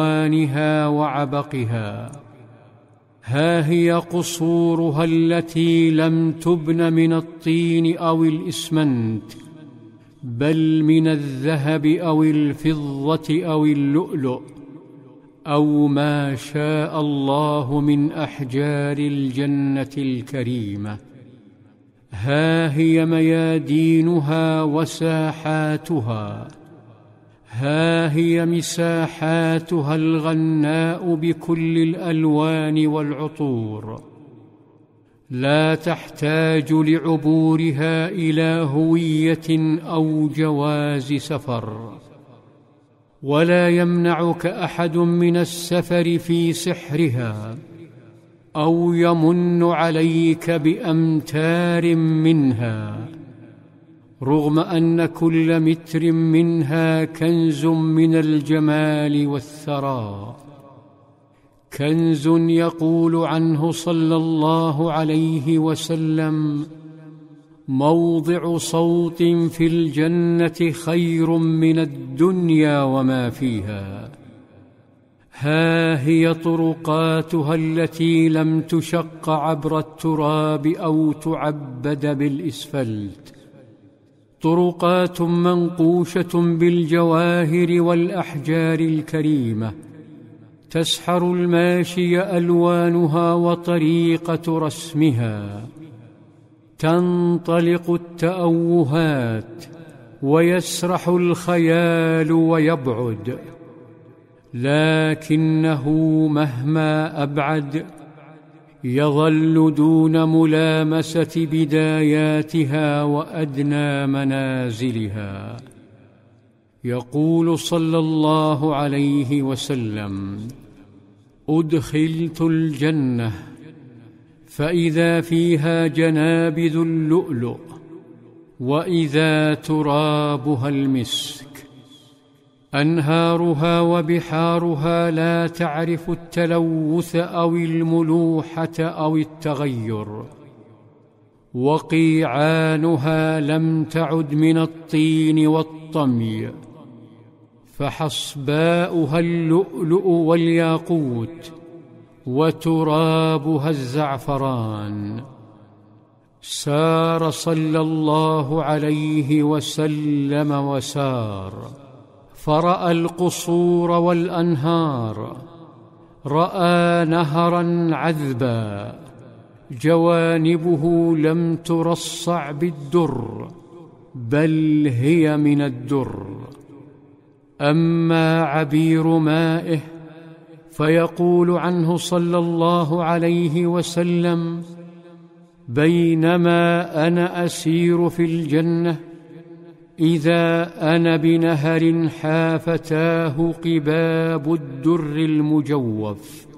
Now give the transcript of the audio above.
ألوانها وعبقها. ها هي قصورها التي لم تبن من الطين أو الإسمنت، بل من الذهب أو الفضة أو اللؤلؤ، أو ما شاء الله من أحجار الجنة الكريمة. ها هي ميادينها وساحاتها، ها هي مساحاتها الغناء بكل الألوان والعطور، لا تحتاج لعبورها إلى هوية أو جواز سفر، ولا يمنعك أحد من السفر في سحرها، أو يمن عليك بأمتار منها، رغم أن كل متر منها كنز من الجمال والثراء، كنز يقول عنه صلى الله عليه وسلم: موضع صوت في الجنة خير من الدنيا وما فيها. ها هي طرقاتها التي لم تشق عبر التراب أو تعبد بالإسفلت، طرقات منقوشة بالجواهر والأحجار الكريمة، تسحر الماشي ألوانها وطريقة رسمها، تنطلق التأوهات ويسرح الخيال ويبعد، لكنه مهما أبعد يظل دون ملامسة بداياتها وأدنى منازلها. يقول صلى الله عليه وسلم: أدخلت الجنة فإذا فيها جنابذ اللؤلؤ، وإذا ترابها المسك، أنهارها وبحارها لا تعرف التلوث أو الملوحة أو التغير، وقيعانها لم تعد من الطين والطمي، فحصباؤها اللؤلؤ والياقوت، وترابها الزعفران. سار صلى الله عليه وسلم وسار، فرأى القصور والأنهار، رأى نهرا عذبا جوانبه لم ترصع بالدر، بل هي من الدر. أما عبير مائه فيقول عنه صلى الله عليه وسلم: بينما أنا أسير في الجنة إذا أنا بنهر حافتاه قباب الدر المجوف،